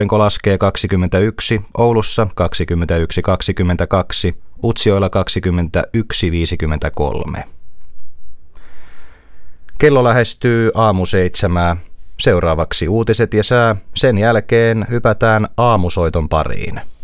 Aurinko laskee 21, Oulussa 21.22, Utsjoella 21.53. Kello lähestyy 6:00. Seuraavaksi uutiset ja sää. Sen jälkeen hypätään aamusoiton pariin.